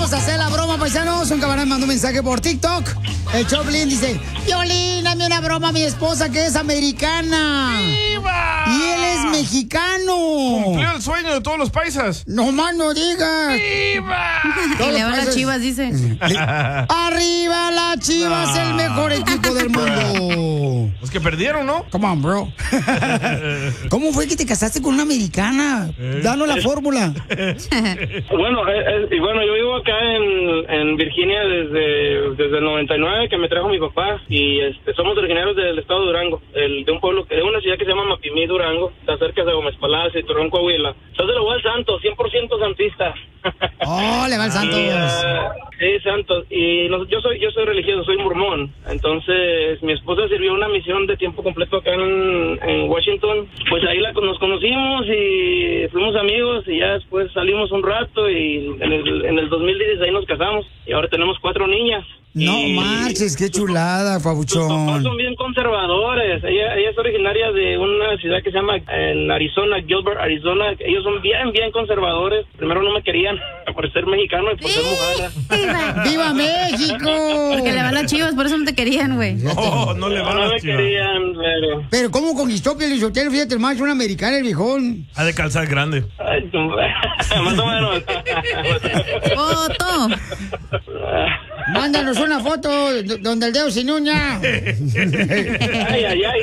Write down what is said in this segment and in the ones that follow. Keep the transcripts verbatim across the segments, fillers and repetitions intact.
Vamos a hacer la broma, paisanos. Un camarada me mandó un mensaje por TikTok. El Choplin dice: Piolín, dame una broma a mi esposa que es americana. ¡Viva! Y él es mexicano. Cumplió el sueño de todos los paisas. No más no digas. ¡Viva! Y le va a las Chivas, dice. ¡Arriba las Chivas, el mejor equipo del mundo! Los que perdieron, ¿no? Come on, bro. ¿Cómo fue que te casaste con una americana? Danos la fórmula. Bueno, eh, eh, y bueno, yo vivo acá en, en Virginia desde, desde el noventa y nueve, que me trajo mi papá, y este, somos originarios del estado de Durango, el, de un pueblo, de una ciudad que se llama Mapimí, Durango, está cerca de Gómez Palacio y Torreón, Coahuila. Soy de la U A L Santos, cien por ciento santista. ¡Oh, le va el Santos! Y, uh, sí, Santos. Y no, yo soy yo soy religioso, soy mormón. Entonces, mi esposa sirvió una misión de tiempo completo acá en, en Washington. Pues ahí la, nos conocimos y fuimos amigos y ya después salimos un rato y en el, en el dos mil dieciséis nos casamos y ahora tenemos cuatro niñas. No y marches, qué chulada, Pabuchón. Sus papás son bien conservadores. Ella, ella es originaria de una ciudad que se llama en Arizona, Gilbert, Arizona. Ellos son bien, bien conservadores. Primero no me querían por ser mexicano y por ser mujer. ¡Viva! ¡Viva México! Porque le van las Chivas, por eso no te querían, güey. No, no le No, van no a me querían, pero... Pero ¿cómo conquistó Pielichotelo? Fíjate, el macho, una americana, el viejón. Ha de calzar grande. Ay, tu- más o menos. ¡Foto! Mándanos una foto d- donde el dedo sin uña. Ay, ay, ay.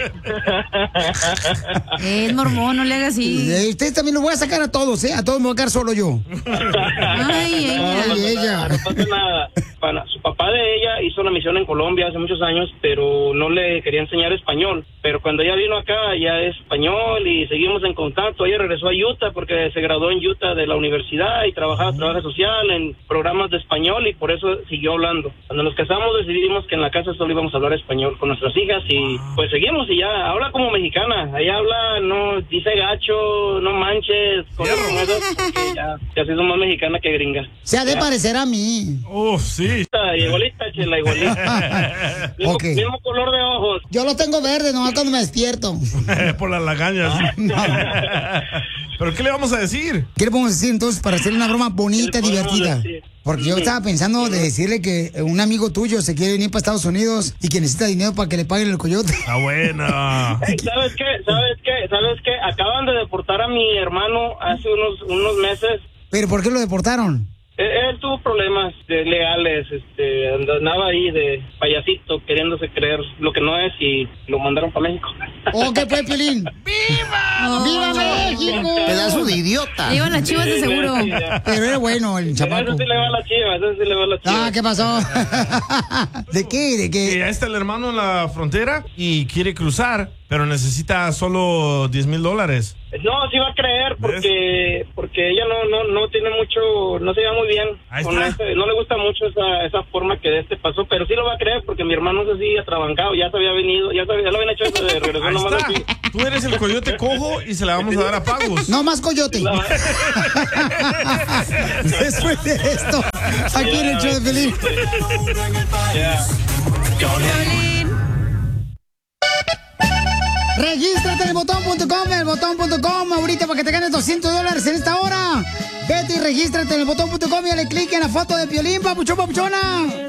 Es mormón, no le hagas así. Eh, Ustedes también lo voy a sacar a todos, ¿eh? A todos me voy a quedar solo yo. Ay, ella. Ay, ella. No pasa nada. Para- su papá de ella hizo una misión en Colombia hace muchos años, pero no le quería enseñar español. Pero cuando ella vino acá, ya es español y seguimos en contacto. Ella regresó a Utah porque se graduó en Utah de la universidad y trabajaba trabajo social en programas de español y por eso siguió hablando. Cuando nos casamos decidimos que en la casa solo íbamos a hablar español con nuestras hijas y pues seguimos y ya habla como mexicana. Ella habla, no dice gacho, no manches, cosas como esas, porque ya, ya sí son más mexicana que gringa. Se ha de parecer a mí. Oh, sí. Igualita, chela, igualita. Mismo, Ok. mismo color de ojos. Yo lo tengo verde, nomás cuando me despierto. Por las lagañas. ¿Pero qué le vamos a decir? ¿Qué le podemos decir entonces para hacer una broma bonita, ¿Qué le podemos divertida? decir? Porque yo estaba pensando de decirle que un amigo tuyo se quiere venir para Estados Unidos y que necesita dinero para que le paguen el coyote. Está buena. Hey, ¿sabes qué? ¿Sabes qué? ¿Sabes qué? Acaban de deportar a mi hermano hace unos unos meses. ¿Pero por qué lo deportaron? Él, él tuvo problemas de- legales, este, andaba ahí de payasito queriéndose creer lo que no es y lo mandaron para México. ¿O qué fue, Piolín? ¡Viva! ¡Viva México! Pedazo de idiota. Le iban las Chivas de seguro. Pero era bueno el chamaco. Eso sí le va a la chiva, eso sí le va a la chiva. Ah, ¿qué pasó? ¿De qué? ¿De Que qué? ya está el hermano en la frontera y quiere cruzar, pero necesita solo diez mil dólares. No, sí va a creer porque porque ella no no no tiene mucho, no se lleva muy bien Ahí con está. este, no le gusta mucho esa esa forma que de este pasó, pero sí lo va a creer porque mi hermano se sigue atrabancado, ya se había venido, ya, se había- ya lo habían hecho eso de regresó Ahí nomás está. aquí. Tú eres el coyote cojo y se la vamos a dar a pagos. No más coyote. Después de esto, aquí en el show de Piolín. Piolín. Regístrate en el botón punto com, el botón punto com, ahorita para que te ganes doscientos dólares en esta hora. Vete y regístrate en el botón punto com y dale clic en la foto de Piolín, papuchón, papuchona.